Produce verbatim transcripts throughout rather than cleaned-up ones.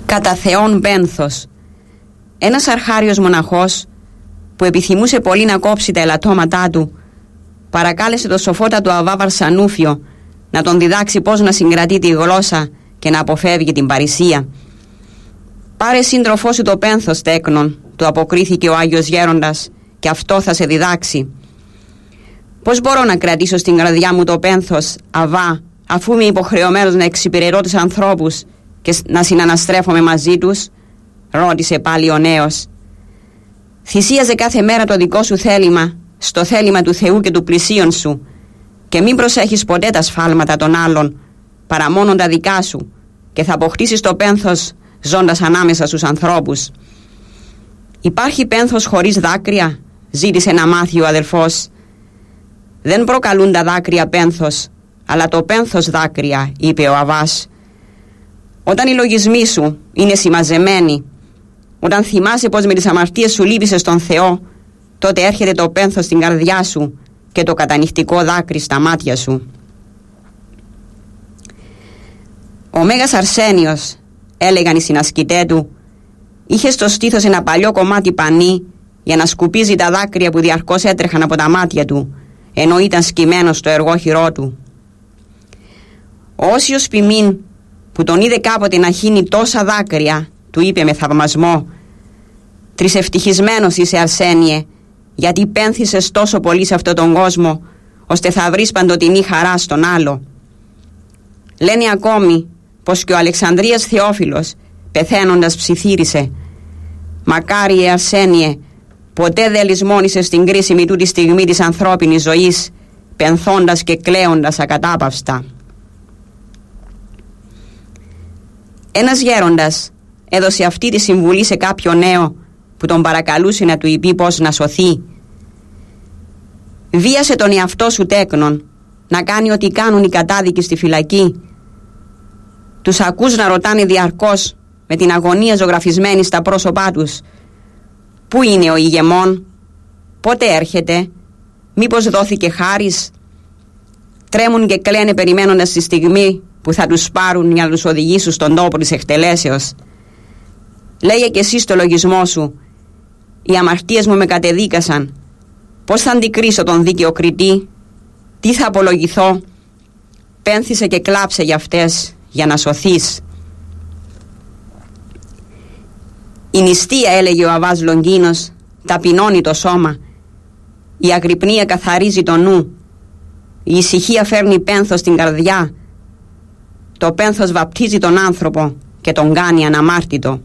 Κατά Θεόν πένθος. Ένας αρχάριος μοναχός που επιθυμούσε πολύ να κόψει τα ελαττώματά του παρακάλεσε το σοφότατο Αββά Βαρσανούφιο να τον διδάξει πώς να συγκρατεί τη γλώσσα και να αποφεύγει την παρησία. «Πάρε σύντροφό σου το πένθος, τέκνον», του αποκρίθηκε ο Άγιος Γέροντας, «και αυτό θα σε διδάξει». «Πώς μπορώ να κρατήσω στην καρδιά μου το πένθος, Αββά, αφού είμαι υποχρεωμένος να εξυπηρετώ τους ανθρώπους και να συναναστρέφομαι μαζί τους?» ρώτησε πάλι ο νέος. «Θυσίαζε κάθε μέρα το δικό σου θέλημα στο θέλημα του Θεού και του πλησίον σου και μην προσέχεις ποτέ τα σφάλματα των άλλων παρά μόνο τα δικά σου και θα αποκτήσεις το πένθος ζώντας ανάμεσα στους ανθρώπους». «Υπάρχει πένθος χωρίς δάκρυα?» ζήτησε να μάθει ο αδελφός. «Δεν προκαλούν τα δάκρυα πένθος, αλλά το πένθος δάκρυα», είπε ο Αββάς. «Όταν οι λογισμοί σου είναι συμμαζεμένοι, όταν θυμάσαι πως με τις αμαρτίες σου λύπησες τον Θεό, τότε έρχεται το πένθος στην καρδιά σου και το κατανυχτικό δάκρυ στα μάτια σου». Ο Μέγας Αρσένιος, έλεγαν οι συνασκητές του, είχε στο στήθος ένα παλιό κομμάτι πανί για να σκουπίζει τα δάκρυα που διαρκώς έτρεχαν από τα μάτια του, ενώ ήταν σκυμμένος στο εργόχειρό του. Ο Όσιος Ποιμήν, που τον είδε κάποτε να χύνει τόσα δάκρυα, του είπε με θαυμασμό: «Τρισευτυχισμένος είσαι, Αρσένιε, γιατί πένθησες τόσο πολύ σε αυτόν τον κόσμο, ώστε θα βρεις παντοτινή χαρά στον άλλο». Λένε ακόμη πως και ο Αλεξανδρίας Θεόφιλος, πεθαίνοντας, ψιθύρισε: «Μακάριε, Αρσένιε, ποτέ δεν λησμόνησες στην κρίσιμη τούτη στιγμή της ανθρώπινης ζωής, πενθώντας και κλαίοντας ακατάπαυστα». Ένας γέροντας έδωσε αυτή τη συμβουλή σε κάποιο νέο που τον παρακαλούσε να του πει πώς να σωθεί. «Βίασε τον εαυτό σου, τέκνον, να κάνει ό,τι κάνουν οι κατάδικοι στη φυλακή. Τους ακούς να ρωτάνε διαρκώς με την αγωνία ζωγραφισμένη στα πρόσωπά τους: πού είναι ο ηγεμόν, πότε έρχεται, μήπως δόθηκε χάρις? Τρέμουν και κλαίνε περιμένοντας τη στιγμή που θα τους πάρουν για να τους οδηγήσουν στον τόπο της εκτελέσεως. Λέγε και εσύ στο λογισμό σου: οι αμαρτίες μου με κατεδίκασαν, πώς θα αντικρίσω τον δίκαιο κριτή, τι θα απολογηθώ? Πένθησε και κλάψε για αυτές για να σωθείς». «Η νηστεία», έλεγε ο Αββάς Λογκίνος, «ταπεινώνει το σώμα, η αγρυπνία καθαρίζει το νου, η ησυχία φέρνει πένθος στην καρδιά, το πένθος βαπτίζει τον άνθρωπο και τον κάνει αναμάρτητο».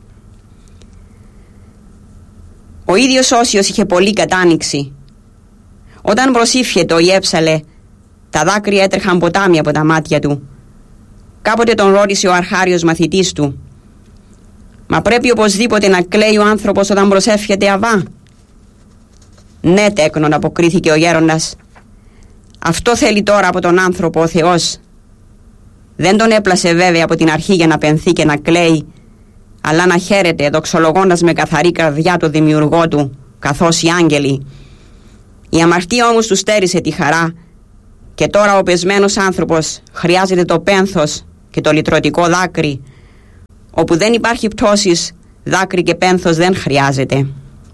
Ο ίδιος Όσιος είχε πολύ κατάνοιξη. Όταν προσήφιετο ή έψαλε, τα δάκρυα έτρεχαν ποτάμι από τα μάτια του. Κάποτε τον ρώτησε ο αρχάριος μαθητής του: «Μα πρέπει οπωσδήποτε να κλαίει ο άνθρωπος όταν προσεύχεται, Αββά?» «Ναι, τέκνον», αποκρίθηκε ο γέροντας. «Αυτό θέλει τώρα από τον άνθρωπο ο Θεός. Δεν τον έπλασε βέβαια από την αρχή για να πενθεί και να κλαίει, αλλά να χαίρεται δοξολογώντας με καθαρή καρδιά το δημιουργό του, καθώς οι άγγελοι. Η αμαρτία όμως του στέρισε τη χαρά και τώρα ο πεσμένος άνθρωπος χρειάζεται το πένθος και το λυτρωτικό δάκρυ. Όπου δεν υπάρχει πτώσης, δάκρυ και πένθος δεν χρειάζεται».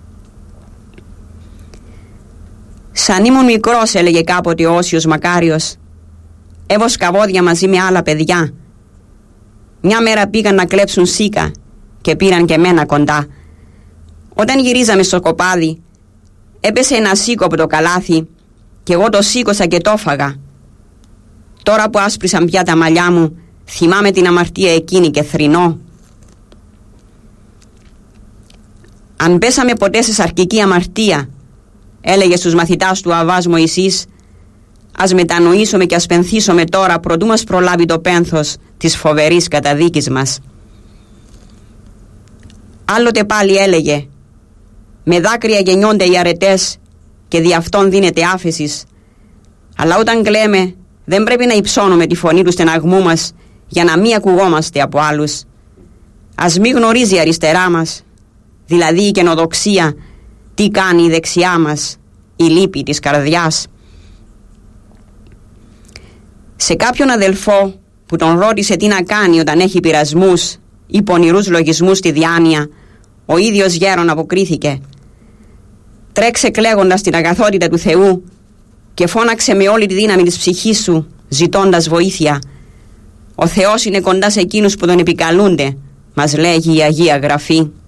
«Σαν ήμουν μικρός», έλεγε κάποτε ο Όσιος Μακάριος, «έβοσκα βόδια μαζί με άλλα παιδιά. Μια μέρα πήγαν να κλέψουν σίκα και πήραν και μένα κοντά. Όταν γυρίζαμε στο κοπάδι, έπεσε ένα σίκο από το καλάθι και εγώ το σήκωσα και το έφαγα. Τώρα που άσπρισαν πια τα μαλλιά μου, θυμάμαι την αμαρτία εκείνη και θρηνώ». «Αν πέσαμε ποτέ σε σαρκική αμαρτία», έλεγε στους μαθητάς του Αββάς Μωυσής, «ας μετανοήσουμε και ας πενθήσουμε τώρα προτού μας προλάβει το πένθος της φοβερής καταδίκης μας». Άλλοτε πάλι έλεγε: «Με δάκρυα γεννιόνται οι αρετές και δι' αυτόν δίνεται άφεσης. Αλλά όταν κλαίμε δεν πρέπει να υψώνουμε τη φωνή του στεναγμού μας για να μην ακουγόμαστε από άλλους. Ας μη γνωρίζει η αριστερά μας, δηλαδή η καινοδοξία, τι κάνει η δεξιά μας, η λύπη της καρδιάς». Σε κάποιον αδελφό που τον ρώτησε τι να κάνει όταν έχει πειρασμούς, ή πονηρούς λογισμούς στη διάνοια, ο ίδιος γέρον αποκρίθηκε. Τρέξε κλαίγοντας την αγαθότητα του Θεού και φώναξε με όλη τη δύναμη της ψυχής σου, ζητώντας βοήθεια. Ο Θεός είναι κοντά σε εκείνους που τον επικαλούνται, μας λέγει η Αγία Γραφή.